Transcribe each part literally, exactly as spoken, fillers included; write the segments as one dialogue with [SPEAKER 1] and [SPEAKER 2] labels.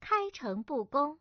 [SPEAKER 1] 开诚布公。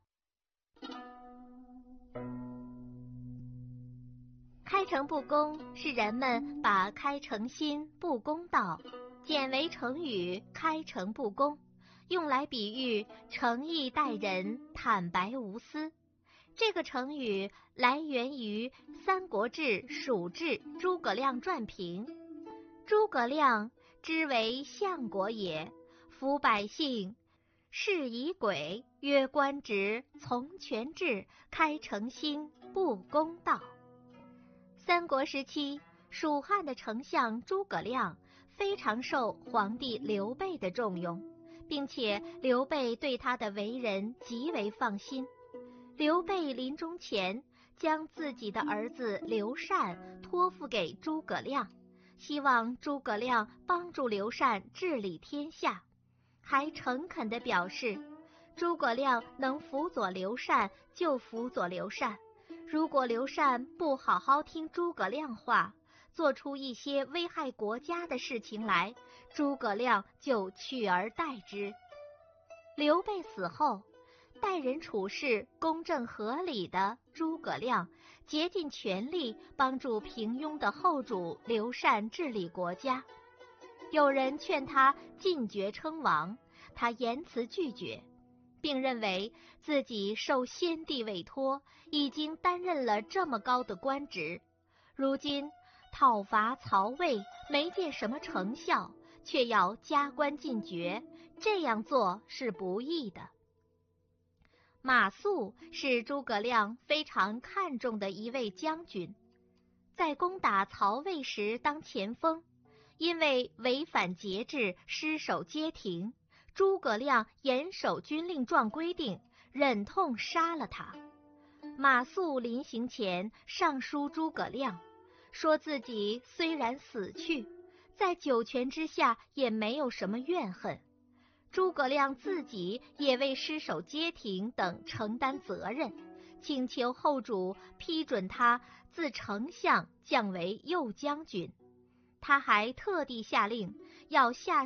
[SPEAKER 1] 开诚布公是人们把开诚心、布公道简为成语开诚布公，用来比喻诚意待人、坦白无私。这个成语来源于《三国志·蜀志·诸葛亮传评》。诸葛亮之为相国也，服百姓，是以鬼，曰官职，从权制，开诚心，布公道。三国时期，蜀汉的丞相诸葛亮非常受皇帝刘备的重用，并且刘备对他的为人极为放心。刘备临终前将自己的儿子刘禅托付给诸葛亮，希望诸葛亮帮助刘禅治理天下，还诚恳地表示，诸葛亮能辅佐刘禅就辅佐刘禅，如果刘禅不好好听诸葛亮话，做出一些危害国家的事情来，诸葛亮就取而代之。刘备死后，待人处事公正合理的诸葛亮竭尽全力帮助平庸的后主刘禅治理国家。有人劝他进爵称王，他严辞拒绝，并认为自己受先帝委托，已经担任了这么高的官职，如今讨伐曹魏没见什么成效，却要加官进爵，这样做是不义的。马谡是诸葛亮非常看重的一位将军，在攻打曹魏时当前锋，因为违反节制，失守街亭，诸葛亮严守军令状规定，忍痛杀了他。马谡临行前上书诸葛亮，说自己虽然死去，在九泉之下也没有什么怨恨。诸葛亮自己也为失守街亭等承担责任，请求后主批准他自丞相降为右将军。他还特地下令要下